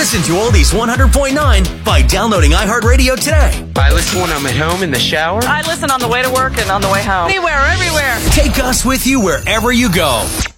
Listen to Oldies 100.9 by downloading iHeartRadio today. I listen when I'm at home in the shower. I listen on the way to work and on the way home. Anywhere, everywhere. Take us with you wherever you go.